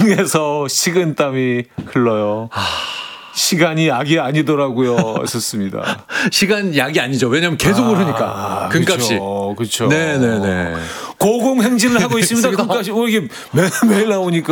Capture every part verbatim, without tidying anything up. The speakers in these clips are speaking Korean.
등에서 식은땀이 흘러요. 시간이 약이 아니더라고요. 썼습니다. 시간 약이 아니죠. 왜냐하면 계속 아, 오르니까 금값이. 그렇죠. 네네네. 고공행진을 하고 있습니다. 금값이 오, 이게 매일, 매일 나오니까.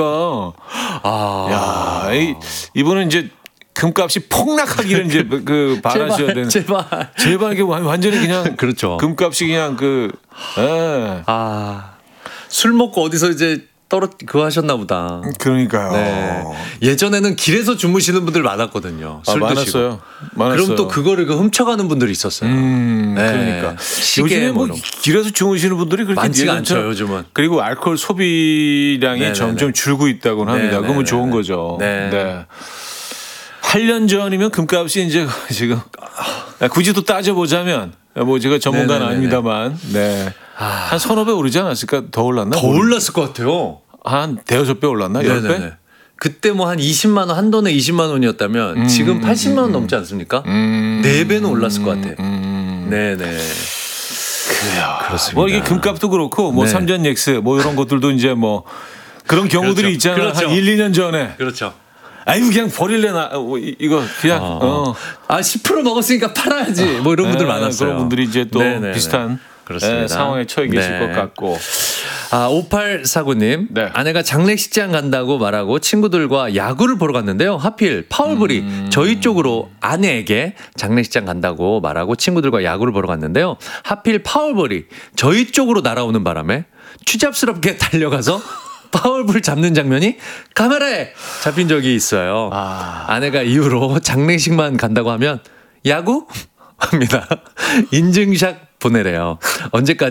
아, 야, 이, 이분은 이제 금값이 폭락하기를 이제 그 바라셔야 되는. 제발. 제발 이게 완전히 그냥. 그렇죠. 금값이 그냥 그. 예. 아, 술 먹고 어디서 이제 떨어 그거 하셨나 보다. 그러니까요. 네. 예전에는 길에서 주무시는 분들 많았거든요. 술 아, 드시고. 많았어요. 많았어요. 그럼 또 그거를 그 훔쳐가는 분들이 있었어요. 음, 네. 그러니까 시계 요즘에 뭐 뭐 길에서 주무시는 분들이 그렇게 많지가 예전처럼 않죠, 요즘은. 그리고 알코올 소비량이 네네네. 점점 줄고 있다고 합니다. 네네네. 그러면 좋은 거죠. 네. 네. 팔 년 전이면 금값이 이제 지금 굳이 또 따져보자면 뭐 제가 전문가는 네네네네. 아닙니다만 네. 한 서너 배 오르지 않았을까? 더 올랐나? 더 올랐을 것 같아요. 한 대여섯 배 올랐나? 열 배? 네네네. 그때 뭐 한 이십만 원, 한 돈에 이십만 원이었다면 음, 지금 팔십만 원 음, 넘지 않습니까? 음, 네 배는 올랐을 것 같아요. 음, 네네. 그래요. 그렇습니다. 뭐 이게 금값도 그렇고 뭐 네. 삼전 엑스 뭐 이런 것들도 이제 뭐 그런 경우들이 그렇죠. 있잖아요. 그렇죠. 한 일, 이 년 전에. 그렇죠. 아이고 그냥 버릴래 나 어, 이- 이거 그냥 어. 어. 아, 십 퍼센트 먹었으니까 팔아야지. 뭐 이런 분들 네, 많았어요. 그런 분들이 이제 또 네네네. 비슷한 그렇습니다. 네, 상황에 처해 계실 네. 것 같고. 아, 오팔사구 님. 네. 아내가 장례식장 간다고 말하고 친구들과 야구를 보러 갔는데요. 하필 파울볼이 음. 저희 쪽으로 아내에게 장례식장 간다고 말하고 친구들과 야구를 보러 갔는데요. 하필 파울볼이 저희 쪽으로 날아오는 바람에 추잡스럽게 달려가서 파울볼 잡는 장면이 카메라에 잡힌 적이 있어요. 아. 아내가 이후로 장례식만 간다고 하면 야구? 합니다. 인증샷 보내래요. 언제까지